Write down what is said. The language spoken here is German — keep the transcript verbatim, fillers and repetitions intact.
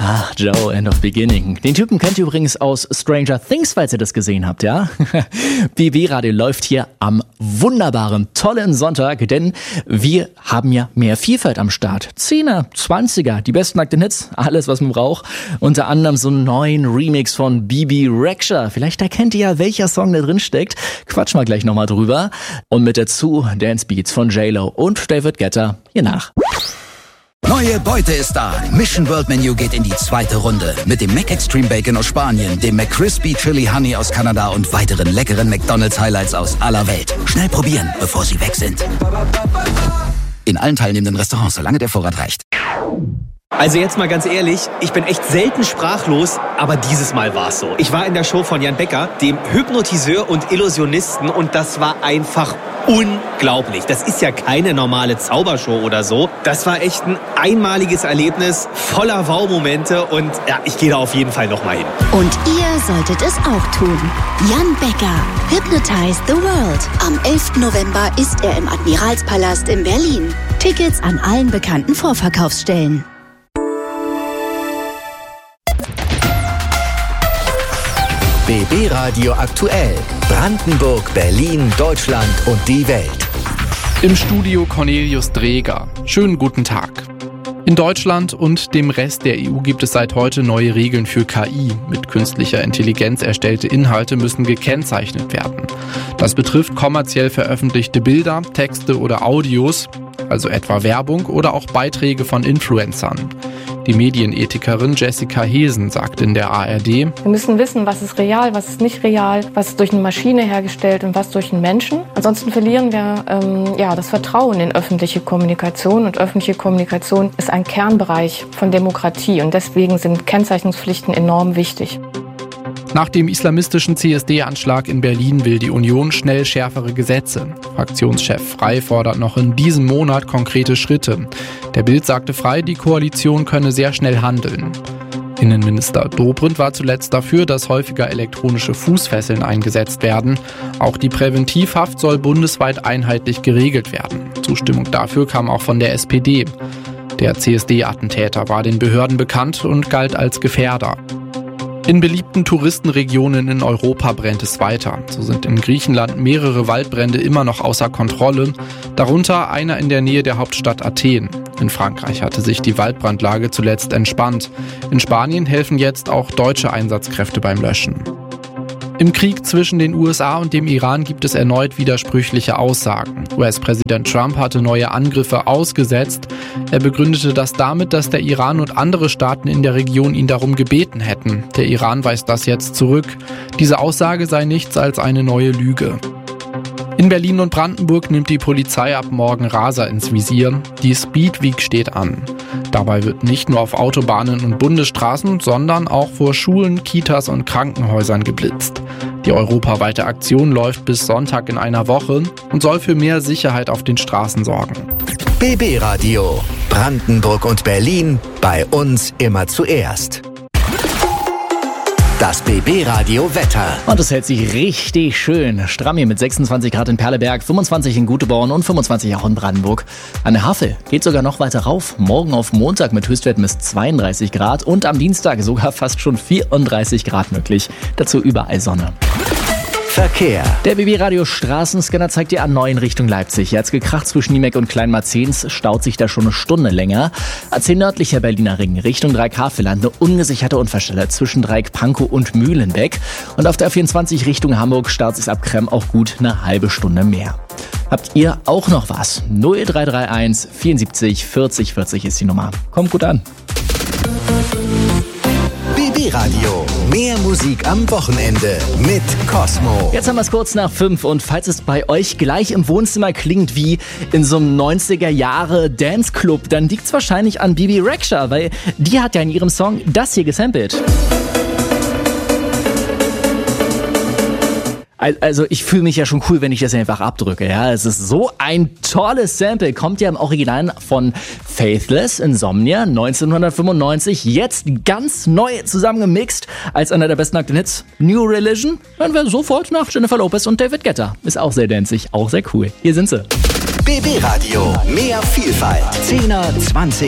Ach, Joe, End of Beginning. Den Typen kennt ihr übrigens aus Stranger Things, falls ihr das gesehen habt, ja? B B Radio läuft hier am wunderbaren, tollen Sonntag, denn wir haben ja mehr Vielfalt am Start. Zehner, Zwanziger, die besten nackten Hits, alles, was man braucht. Unter anderem so einen neuen Remix von Bebe Rexha. Vielleicht erkennt ihr ja, welcher Song da drin steckt. Quatsch mal gleich nochmal drüber. Und mit dazu Dance Beats von J-Lo und David Guetta hier nach. Neue Beute ist da. Mission World Menu geht in die zweite Runde. Mit dem Mac Extreme Bacon aus Spanien, dem McCrispy Chili Honey aus Kanada und weiteren leckeren McDonald's Highlights aus aller Welt. Schnell probieren, bevor sie weg sind. In allen teilnehmenden Restaurants, solange der Vorrat reicht. Also jetzt mal ganz ehrlich, ich bin echt selten sprachlos, aber dieses Mal war es so. Ich war in der Show von Jan Becker, dem Hypnotiseur und Illusionisten, und das war einfach unglaublich. Das ist ja keine normale Zaubershow oder so. Das war echt ein einmaliges Erlebnis, voller Wow-Momente, und ja, ich gehe da auf jeden Fall nochmal hin. Und ihr solltet es auch tun. Jan Becker, Hypnotize the World. Am elften November ist er im Admiralspalast in Berlin. Tickets an allen bekannten Vorverkaufsstellen. B B Radio aktuell. Brandenburg, Berlin, Deutschland und die Welt. Im Studio Cornelius Dreger. Schönen guten Tag. In Deutschland und dem Rest der E U gibt es seit heute neue Regeln für K I. Mit künstlicher Intelligenz erstellte Inhalte müssen gekennzeichnet werden. Das betrifft kommerziell veröffentlichte Bilder, Texte oder Audios, also etwa Werbung oder auch Beiträge von Influencern. Die Medienethikerin Jessica Hesen sagt in der A R D: Wir müssen wissen, was ist real, was ist nicht real, was ist durch eine Maschine hergestellt und was durch einen Menschen. Ansonsten verlieren wir ähm, ja, das Vertrauen in öffentliche Kommunikation. Und öffentliche Kommunikation ist ein Kernbereich von Demokratie. Und deswegen sind Kennzeichnungspflichten enorm wichtig. Nach dem islamistischen C S D-Anschlag in Berlin will die Union schnell schärfere Gesetze. Fraktionschef Frey fordert noch in diesem Monat konkrete Schritte. Der Bild sagte Frey, die Koalition könne sehr schnell handeln. Innenminister Dobrindt war zuletzt dafür, dass häufiger elektronische Fußfesseln eingesetzt werden. Auch die Präventivhaft soll bundesweit einheitlich geregelt werden. Zustimmung dafür kam auch von der S P D. Der C S D-Attentäter war den Behörden bekannt und galt als Gefährder. In beliebten Touristenregionen in Europa brennt es weiter. So sind in Griechenland mehrere Waldbrände immer noch außer Kontrolle, darunter einer in der Nähe der Hauptstadt Athen. In Frankreich hatte sich die Waldbrandlage zuletzt entspannt. In Spanien helfen jetzt auch deutsche Einsatzkräfte beim Löschen. Im Krieg zwischen den U S A und dem Iran gibt es erneut widersprüchliche Aussagen. U S-Präsident Trump hatte neue Angriffe ausgesetzt. Er begründete das damit, dass der Iran und andere Staaten in der Region ihn darum gebeten hätten. Der Iran weist das jetzt zurück. Diese Aussage sei nichts als eine neue Lüge. In Berlin und Brandenburg nimmt die Polizei ab morgen Raser ins Visier. Die Speed Week steht an. Dabei wird nicht nur auf Autobahnen und Bundesstraßen, sondern auch vor Schulen, Kitas und Krankenhäusern geblitzt. Die europaweite Aktion läuft bis Sonntag in einer Woche und soll für mehr Sicherheit auf den Straßen sorgen. B B Radio. Brandenburg und Berlin. Bei uns immer zuerst. Das B B Radio Wetter. Und es hält sich richtig schön stramm hier mit sechsundzwanzig Grad in Perleberg, fünfundzwanzig in Göteborg und fünfundzwanzig auch in Brandenburg. An der Havel geht sogar noch weiter rauf. Morgen auf Montag mit Höchstwerten bis zweiunddreißig Grad und am Dienstag sogar fast schon vierunddreißig Grad möglich. Dazu überall Sonne. Verkehr. Der B B Radio Straßenscanner zeigt dir an neuen Richtung Leipzig. Jetzt gekracht zwischen Niemek und Kleinmarzens, staut sich da schon eine Stunde länger. A zehn nördlicher Berliner Ring Richtung Dreieck-Havelland eine ungesicherte Unfallstelle zwischen Dreieck-Pankow und Mühlenbeck. Und auf der A vierundzwanzig Richtung Hamburg staut sich ab Krem auch gut eine halbe Stunde mehr. Habt ihr auch noch was? null drei drei eins vierundsiebzig vierzig vierzig ist die Nummer. Kommt gut an. B B Radio. Mehr Musik am Wochenende mit Cosmo. Jetzt haben wir es kurz nach fünf und falls es bei euch gleich im Wohnzimmer klingt wie in so einem neunziger Jahre Danceclub, dann liegt es wahrscheinlich an Bebe Rexha, weil die hat ja in ihrem Song das hier gesampelt. Also ich fühle mich ja schon cool, wenn ich das einfach abdrücke. Ja, es ist so ein tolles Sample. Kommt ja im Original von Faithless Insomnia neunzehnhundertfünfundneunzig. Jetzt ganz neu zusammengemixt als einer der besten nackten Hits. New Religion. Hören wir sofort nach Jennifer Lopez und David Guetta. Ist auch sehr danzig, auch sehr cool. Hier sind sie. B B Radio. Mehr Vielfalt. Zehner, zwanziger